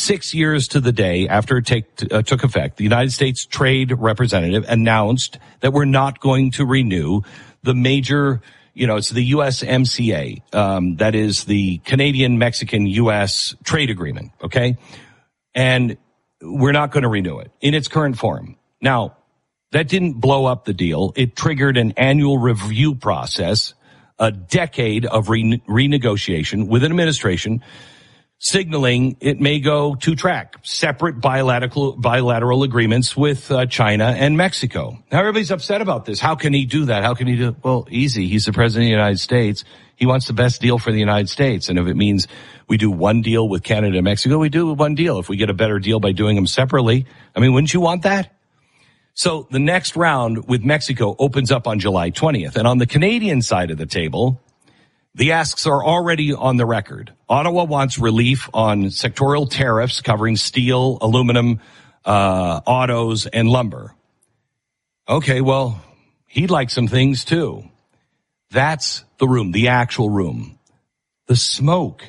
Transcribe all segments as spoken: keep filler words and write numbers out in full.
six years to the day after it take, uh, took effect, the United States Trade Representative announced that we're not going to renew the major, you know, it's the U S M C A, um, that is the Canadian-Mexican-U S trade agreement, okay? And we're not going to renew it in its current form. Now, that didn't blow up the deal. It triggered an annual review process, a decade of re- renegotiation with an administration signaling it may go two track, separate bilateral bilateral agreements with uh, China and Mexico. Now, everybody's upset about this. How can he do that? How can he do it? Well, easy. He's the president of the United States. He wants the best deal for the United States. And if it means we do one deal with Canada and Mexico, we do one deal. If we get a better deal by doing them separately, I mean, wouldn't you want that? So the next round with Mexico opens up on July twentieth. And on the Canadian side of the table, the asks are already on the record. Ottawa wants relief on sectorial tariffs covering steel, aluminum, uh, autos, and lumber. Okay, well, he'd like some things too. That's the room, the actual room. The smoke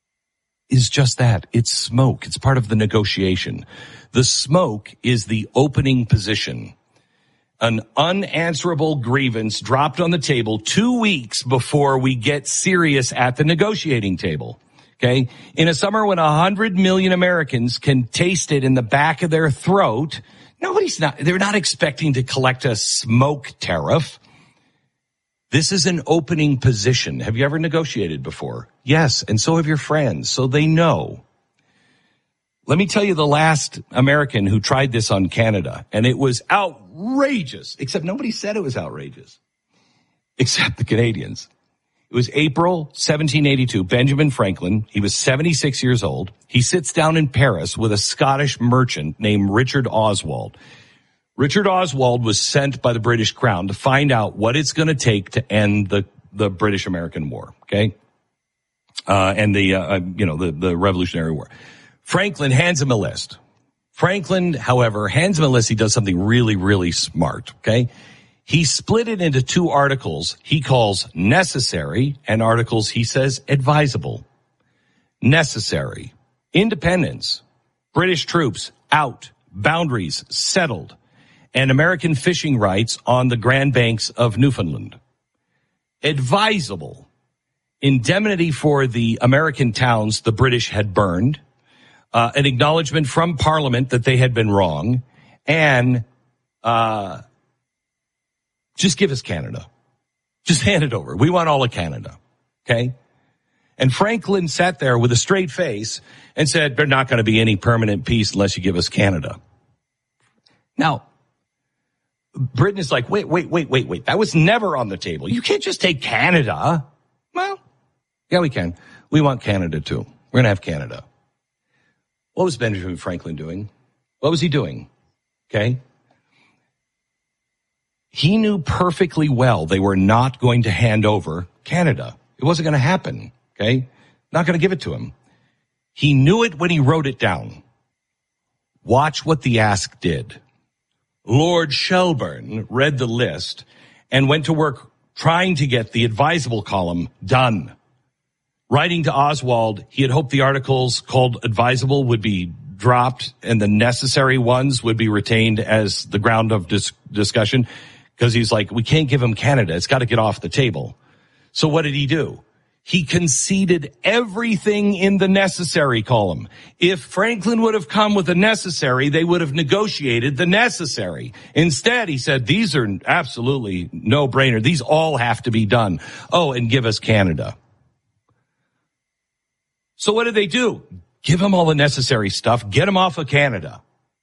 is just that. It's smoke. It's part of the negotiation. The smoke is the opening position. An unanswerable grievance dropped on the table two weeks before we get serious at the negotiating table. Okay. In a summer when a hundred million Americans can taste it in the back of their throat, nobody's not, they're not expecting to collect a smoke tariff. This is an opening position. Have you ever negotiated before? Yes. And so have your friends. So they know. Let me tell you the last American who tried this on Canada, and it was outrageous, except nobody said it was outrageous, except the Canadians. It was April seventeen eighty-two. Benjamin Franklin, he was seventy-six years old. He sits down in Paris with a Scottish merchant named Richard Oswald. Richard Oswald was sent by the British Crown to find out what it's going to take to end the, the British-American War, okay? Uh, and the, uh, you know, the, the Revolutionary War. Franklin hands him a list. Franklin, however, hands him a list. He does something really, really smart, okay? He split it into two articles he calls necessary and articles he says advisable. Necessary. Independence. British troops out. Boundaries settled. And American fishing rights on the Grand Banks of Newfoundland. Advisable. Indemnity for the American towns the British had burned. Uh, an acknowledgement from Parliament that they had been wrong, and uh just give us Canada. Just hand it over. We want all of Canada, okay? And Franklin sat there with a straight face and said, there's not going to be any permanent peace unless you give us Canada. Now, Britain is like, wait, wait, wait, wait, wait. That was never on the table. You can't just take Canada. Well, yeah, we can. We want Canada too. We're going to have Canada. What was Benjamin Franklin doing? What was he doing? Okay. He knew perfectly well they were not going to hand over Canada. It wasn't going to happen. Okay. Not going to give it to him. He knew it when he wrote it down. Watch what the ask did. Lord Shelburne read the list and went to work trying to get the advisable column done. Writing to Oswald, he had hoped the articles called advisable would be dropped and the necessary ones would be retained as the ground of dis- discussion because he's like, we can't give him Canada. It's got to get off the table. So what did he do? He conceded everything in the necessary column. If Franklin would have come with the necessary, they would have negotiated the necessary. Instead, he said, these are absolutely no-brainer. These all have to be done. Oh, and give us Canada. So what did they do? Give them all the necessary stuff. Get them off of Canada.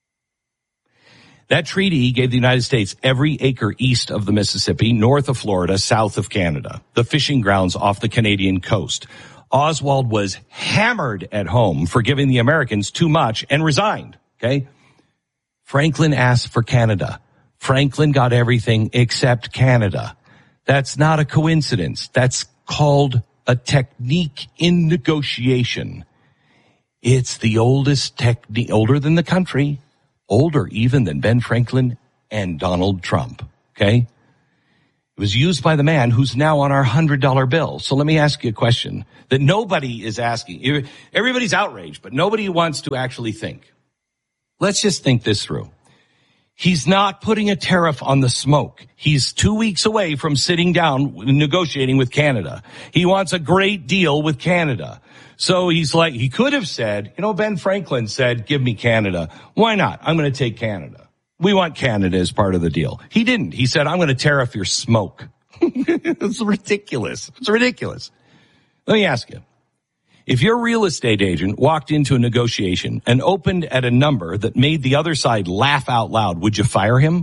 That treaty gave the United States every acre east of the Mississippi, north of Florida, south of Canada, the fishing grounds off the Canadian coast. Oswald was hammered at home for giving the Americans too much and resigned, okay? Franklin asked for Canada. Franklin got everything except Canada. That's not a coincidence. That's called a technique in negotiation. It's the oldest technique, older than the country, older even than Ben Franklin and Donald Trump, okay? It It was used by the man who's now on our one hundred dollar bill. So let me ask you a question that nobody is asking. Everybody's outraged, but nobody wants to actually think. Let's just think this through. He's not putting a tariff on the smoke. He's two weeks away from sitting down negotiating with Canada. He wants a great deal with Canada. So he's like, he could have said, you know, Ben Franklin said, give me Canada. Why not? I'm going to take Canada. We want Canada as part of the deal. He didn't. He said, I'm going to tariff your smoke. It's ridiculous. It's ridiculous. Let me ask you. If your real estate agent walked into a negotiation and opened at a number that made the other side laugh out loud, would you fire him?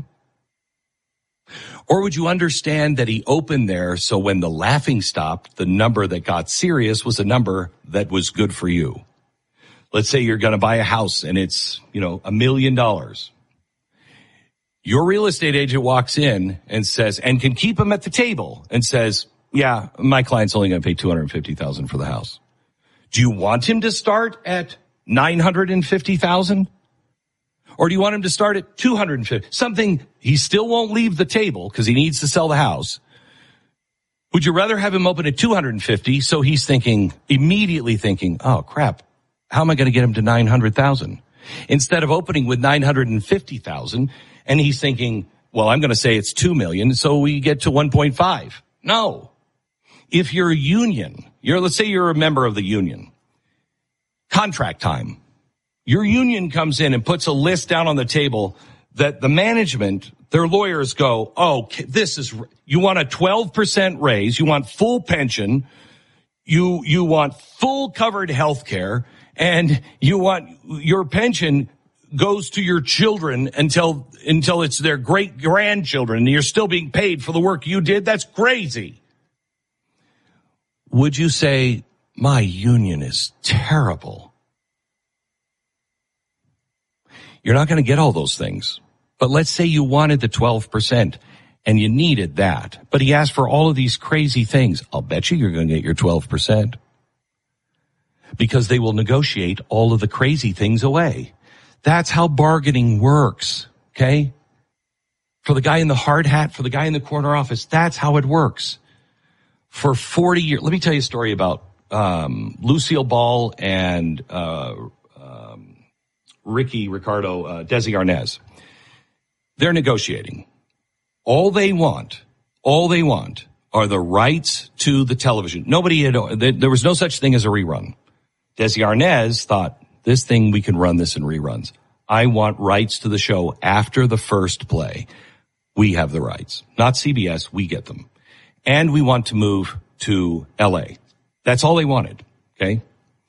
Or would you understand that he opened there so when the laughing stopped, the number that got serious was a number that was good for you? Let's say you're going to buy a house and it's, you know, a million dollars. Your real estate agent walks in and says, and can keep him at the table and says, yeah, my client's only going to pay two hundred fifty thousand dollars for the house. Do you want him to start at nine hundred fifty thousand dollars? Or do you want him to start at two hundred fifty thousand dollars? Something he still won't leave the table because he needs to sell the house. Would you rather have him open at two hundred fifty so he's thinking, immediately thinking, oh crap, how am I going to get him to nine hundred thousand dollars? Instead of opening with nine hundred fifty thousand dollars and he's thinking, well, I'm going to say it's two million dollars so we get to one point five. No. If you're a union, you're, let's say you're a member of the union, contract time, your union comes in and puts a list down on the table that the management, their lawyers go, oh, this is, you want a twelve percent raise, you want full pension, you, you want full covered health care, and you want your pension goes to your children until, until it's their great grandchildren and you're still being paid for the work you did. That's crazy. Would you say, my union is terrible? You're not going to get all those things. But let's say you wanted the twelve percent and you needed that. But he asked for all of these crazy things. I'll bet you you're going to get your twelve percent. Because they will negotiate all of the crazy things away. That's how bargaining works, okay? For the guy in the hard hat, for the guy in the corner office, that's how it works. For forty years, let me tell you a story about um, Lucille Ball and uh, um, Ricky Ricardo, uh, Desi Arnaz. They're negotiating. All they want, all they want are the rights to the television. Nobody had, there was no such thing as a rerun. Desi Arnaz thought, this thing, we can run this in reruns. I want rights to the show after the first play. We have the rights. Not C B S, we get them. And we want to move to L A. That's all they wanted, okay?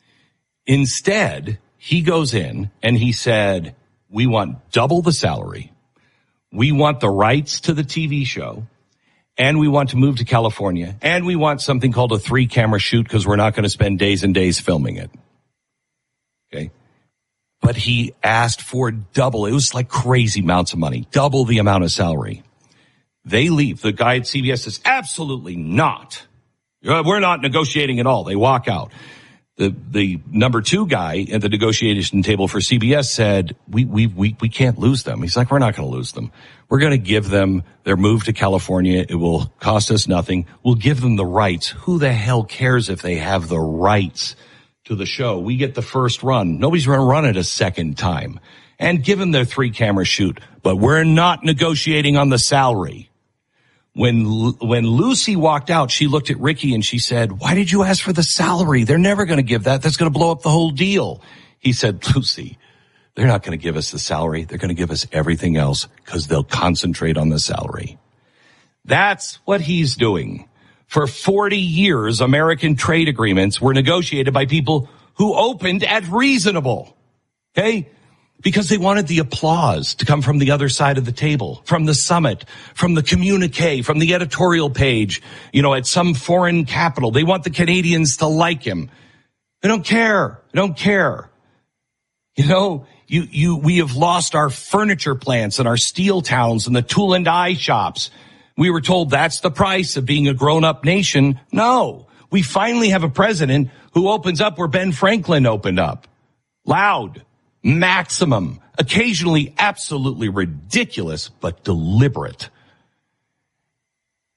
Instead, he goes in and he said, we want double the salary. We want the rights to the T V show. And we want to move to California. And we want something called a three-camera shoot because we're not going to spend days and days filming it. Okay? But he asked for double. It was like crazy amounts of money. Double the amount of salary. They leave. The guy at C B S says, absolutely not. We're not negotiating at all. They walk out. The the number two guy at the negotiation table for C B S said, we we we we can't lose them. He's like, we're not going to lose them. We're going to give them their move to California. It will cost us nothing. We'll give them the rights. Who the hell cares if they have the rights to the show? We get the first run. Nobody's going to run it a second time. And give them their three-camera shoot. But we're not negotiating on the salary. When when Lucy walked out, she looked at Ricky and she said, why did you ask for the salary? They're never going to give that. That's going to blow up the whole deal. He said, Lucy, they're not going to give us the salary. They're going to give us everything else because they'll concentrate on the salary. That's what he's doing. For forty years, American trade agreements were negotiated by people who opened at reasonable. Okay? Because they wanted the applause to come from the other side of the table, from the summit, from the communique, from the editorial page, you know, at some foreign capital. They want the Canadians to like him. They don't care. They don't care. You know, you, you, we have lost our furniture plants and our steel towns and the tool and die shops. We were told that's the price of being a grown-up nation. No, we finally have a president who opens up where Ben Franklin opened up. Loud. Maximum, occasionally absolutely ridiculous, but deliberate.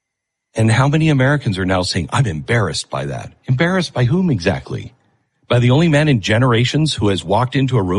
And how many Americans are now saying, I'm embarrassed by that? Embarrassed by whom exactly? By the only man in generations who has walked into a room